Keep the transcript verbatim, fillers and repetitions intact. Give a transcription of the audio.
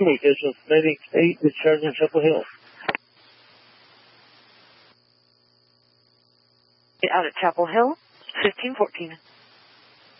Location Medic eight, discharging Chapel Hill. Out at Chapel Hill, fifteen fourteen.